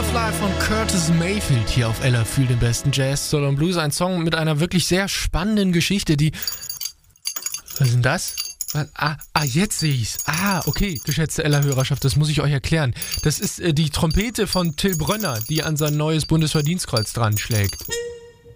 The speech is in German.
Superfly von Curtis Mayfield hier auf Ella für den besten Jazz, Soul und Blues. Ein Song mit einer wirklich sehr spannenden Geschichte, die... Was ist denn das? Jetzt sehe ich's. Okay, geschätzte Ella-Hörerschaft, das muss ich euch erklären. Das ist die Trompete von Till Brönner, die an sein neues Bundesverdienstkreuz dran schlägt.